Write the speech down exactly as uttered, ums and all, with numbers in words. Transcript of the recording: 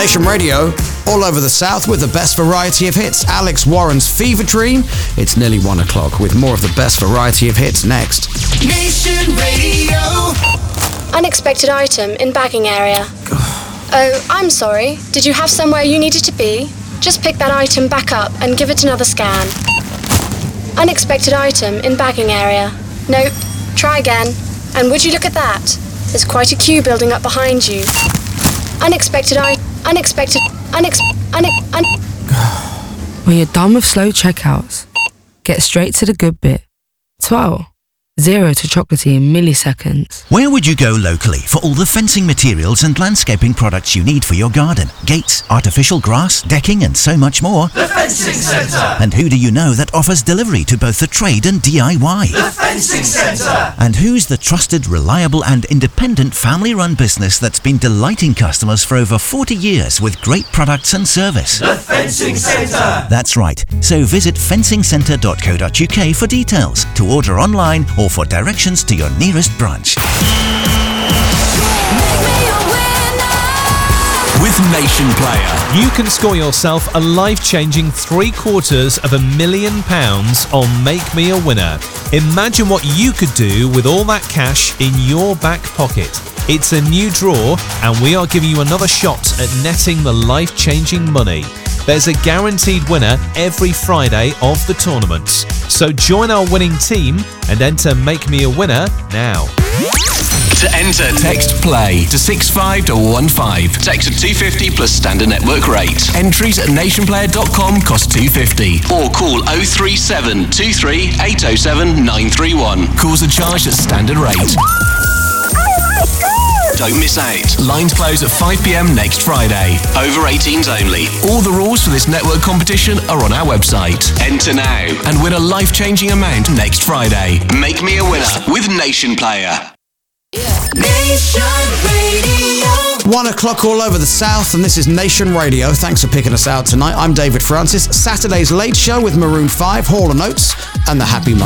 Nation Radio, all over the South with the best variety of hits. Alex Warren's Fever Dream. It's nearly one o'clock with more of the best variety of hits next. Nation Radio. Unexpected item in bagging area. Oh, I'm sorry. Did you have somewhere you needed to be? Just pick that item back up and give it another scan. Unexpected item in bagging area. Nope. Try again. And would you look at that? There's quite a queue building up behind you. Unexpected I... Unexpected... Unex... Un... Un... When you're done with slow checkouts, get straight to the good bit. twelve. Zero to chocolatey in milliseconds. Where would you go locally for all the fencing materials and landscaping products you need for your garden? Gates, artificial grass, decking and so much more. The Fencing Centre. And who do you know that offers delivery to both the trade and D I Y? The Fencing Centre. And who's the trusted, reliable and independent family-run business that's been delighting customers for over forty years with great products and service? The Fencing Centre. That's right. So visit fencing centre dot co dot U K for details, to order online or for directions to your nearest branch. With Nation Player, you can score yourself a life-changing three quarters of a million pounds on Make Me a Winner. Imagine what you could do with all that cash in your back pocket. It's a new draw, and we are giving you another shot at netting the life-changing money. There's a guaranteed winner every Friday of the tournaments. So join our winning team and enter Make Me a Winner now. To enter, text PLAY to six five one five. Text to two fifty plus standard network rate. Entries at nation player dot com cost two fifty. Or call oh three seven two three eight oh seven nine three one. Calls are charged at standard rate. Don't miss out. Lines close at five p m next Friday. Over eighteens only. All the rules for this network competition are on our website. Enter now and win a life-changing amount next Friday. Make Me a Winner with Nation Player. Nation Radio. One o'clock all over the South, and this is Nation Radio. Thanks for picking us out tonight. I'm David Francis. Saturday's Late Show with Maroon five, Hall and Oates, and the Happy Monday.